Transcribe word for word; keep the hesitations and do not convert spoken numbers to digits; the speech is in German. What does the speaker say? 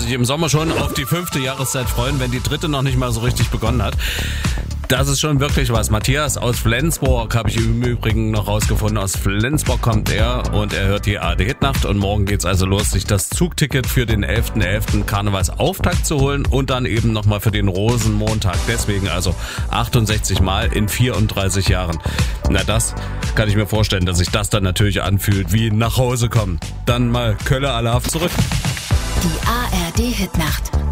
sich im Sommer schon auf die fünfte Jahreszeit freuen, wenn die dritte noch nicht mal so richtig begonnen hat. Das ist schon wirklich was. Matthias aus Flensburg habe ich im Übrigen noch rausgefunden. Aus Flensburg kommt er und er hört die A R D-Hitnacht. Und morgen geht's also los, sich das Zugticket für den elften elften Karnevalsauftakt zu holen und dann eben nochmal für den Rosenmontag. Deswegen also achtundsechzig Mal in vierunddreißig Jahren. Na, das kann ich mir vorstellen, dass sich das dann natürlich anfühlt wie nach Hause kommen. Dann mal Kölle Alarv zurück. Die A R D-Hitnacht.